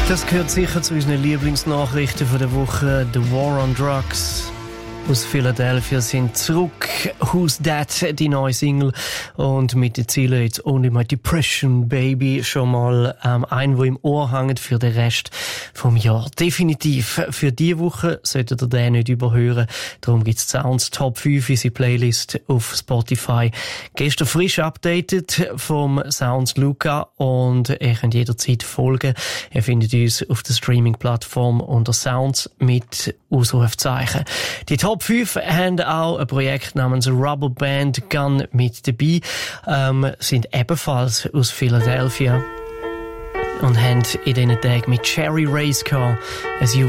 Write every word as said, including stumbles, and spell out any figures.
Das gehört sicher zu unseren Lieblingsnachrichten von der Woche. The War on Drugs aus Philadelphia sind zurück. Who's That, die neue Single. Und mit den Zielen jetzt Only My Depression Baby schon mal ähm, ein, wo im Ohr hängt für den Rest vom Jahr. Definitiv. Für diese Woche solltet ihr den nicht überhören. Darum gibt's Sounds Top fünf, unsere Playlist auf Spotify. Gestern frisch updated vom Sounds Luca und ihr könnt jederzeit folgen. Ihr findet uns auf der Streaming-Plattform unter Sounds mit Ausrufzeichen. Die Top fünf haben auch ein Projekt namens Rubber Band Gun mit dabei, ähm, sind ebenfalls aus Philadelphia und haben in diesen Tagen mit Cherry Race Car ein